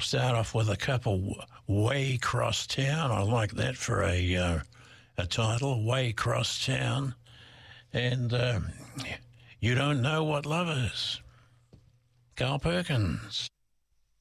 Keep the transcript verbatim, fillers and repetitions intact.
start off with a couple, Way Cross Town. I like that for a uh, a title, Way Cross Town. And uh, You Don't Know What Love Is. Carl Perkins.